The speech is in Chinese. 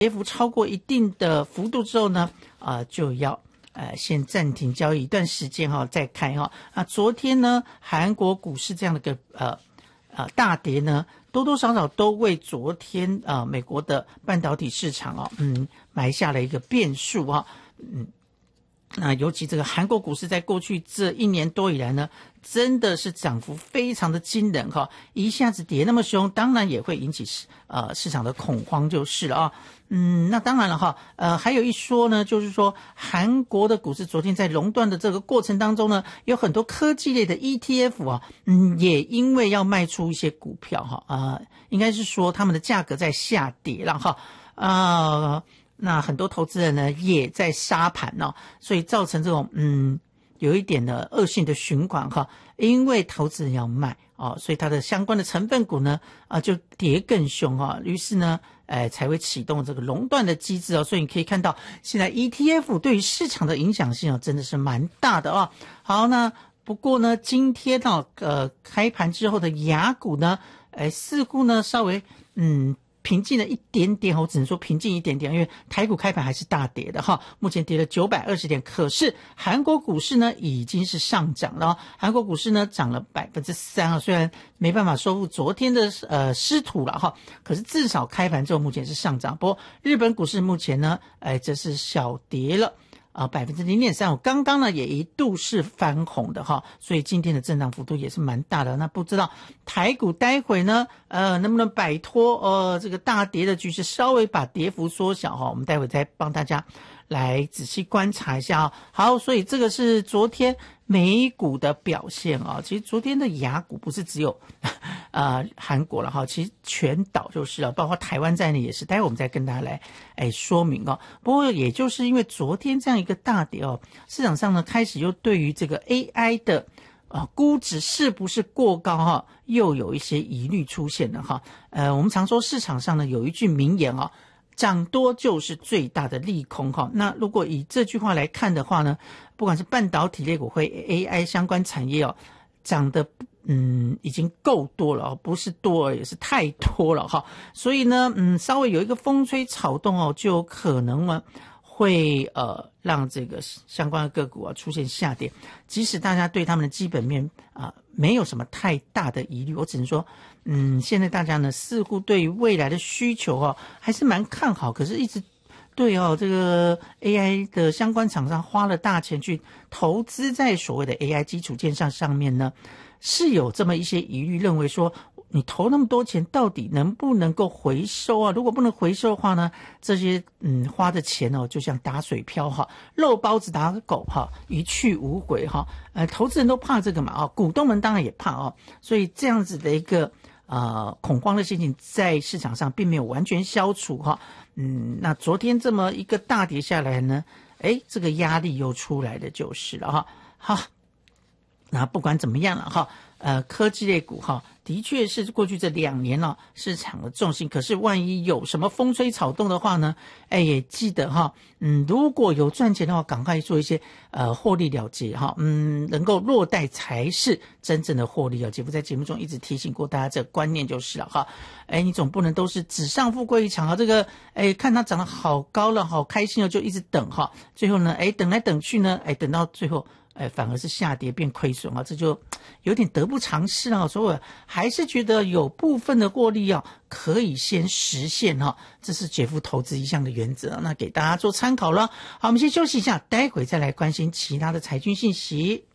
跌幅超过一定的幅度之后呢，就要先暂停交易一段时间再开昨天呢，韩国股市这样的一个大跌呢，多多少少都为昨天美国的半导体市场埋下了一个变数那尤其这个韩国股市在过去这1年多以来呢，真的是涨幅非常的惊人一下子跌那么凶，当然也会引起市场的恐慌就是了那当然了还有一说呢，就是说韩国的股市昨天在熔断的这个过程当中呢，有很多科技类的 ETF 也因为要卖出一些股票应该是说他们的价格在下跌了那很多投资人呢也在杀盘所以造成这种有一点的恶性的循环因为投资人要卖所以它的相关的成分股呢就跌更凶于是呢才会启动这个熔断的机制所以你可以看到现在 ETF 对于市场的影响性真的是蛮大的好，那不过呢今天开盘之后的亚股呢似乎呢稍微平静了一点点我只能说平静一点点，因为台股开盘还是大跌的目前跌了920点，可是韩国股市呢已经是上涨了韩国股市呢涨了3%虽然没办法收复昨天的失土了可是至少开盘之后目前是上涨。不过日本股市目前呢这是小跌了0.35%，刚刚呢也一度是翻红的所以今天的震荡幅度也是蛮大的。那不知道台股待会呢能不能摆脱这个大跌的局势，稍微把跌幅缩小我们待会再帮大家来仔细观察一下好，所以这个是昨天美股的表现其实昨天的亚股不是只有韩国了其实全岛就是包括台湾在内也是，待会我们再跟大家来说明不过也就是因为昨天这样一个大跌市场上呢开始又对于这个 AI 的估值是不是过高又有一些疑虑出现了我们常说市场上呢有一句名言涨多就是最大的利空那如果以这句话来看的话呢，不管是半导体类股或 AI 相关产业涨得已经够多了不是多了也是太多了所以呢稍微有一个风吹草动就可能呢会让这个相关的个股出现下跌，即使大家对他们的基本面没有什么太大的疑虑，我只能说现在大家呢似乎对于未来的需求还是蛮看好，可是一直对这个 AI 的相关厂商花了大钱去投资在所谓的 AI 基础建设上面呢，是有这么一些疑虑，认为说你投那么多钱到底能不能够回收如果不能回收的话呢，这些花的钱就像打水漂肉包子打狗一去无回投资人都怕这个嘛股东们当然也怕所以这样子的一个恐慌的心情在市场上并没有完全消除那昨天这么一个大跌下来呢这个压力又出来的就是了好，那不管怎么样了科技类股的确是过去这2年市场的重心，可是万一有什么风吹草动的话呢也记得如果有赚钱的话赶快做一些获利了结能够落袋才是真正的获利姐夫在节目中一直提醒过大家这个观念就是了你总不能都是纸上富贵一场这个看它涨得好高了好开心就一直等最后呢等来等去呢等到最后反而是下跌变亏损这就有点得不偿失所以我还是觉得有部分的获利可以先实现这是姐夫投资一项的原则，那给大家做参考了。好，我们先休息一下，待会再来关心其他的财经信息。